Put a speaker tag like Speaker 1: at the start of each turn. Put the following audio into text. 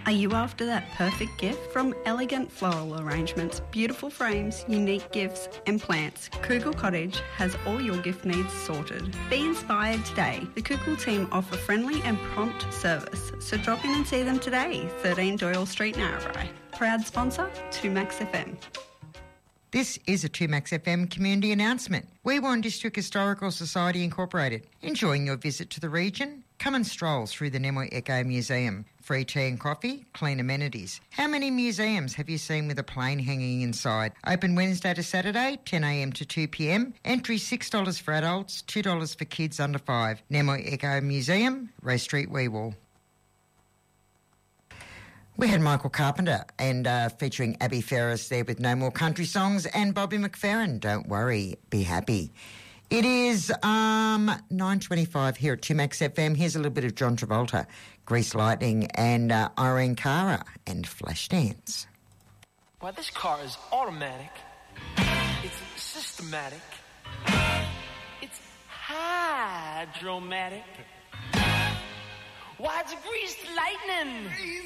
Speaker 1: Are you after that perfect gift? From elegant floral arrangements, beautiful frames, unique gifts and plants, Kugel Cottage has all your gift needs sorted. Be inspired today. The Kugel team offer friendly and prompt service, so drop in and see them today, 13 Doyle Street, Narrabri. Proud sponsor, 2Max FM.
Speaker 2: This is a 2Max FM community announcement. Weewarn District Historical Society Incorporated. Enjoying your visit to the region? Come and stroll through the Nemoi Echo Museum. Free tea and coffee, clean amenities. How many museums have you seen with a plane hanging inside? Open Wednesday to Saturday, 10am to 2pm. Entry $6 for adults, $2 for kids under 5. Nemoi Echo Museum, Ray Street, Weewall. We had Michael Carpenter and featuring Abby Ferris there with No More Country Songs, and Bobby McFerrin, Don't Worry, Be Happy. It is 9:25 here at 2Max FM. Here's a little bit of John Travolta, Grease Lightning, and Irene Cara and Flashdance.
Speaker 3: Well, this car is automatic. It's systematic. It's hydromatic. Why, it's greased lightning.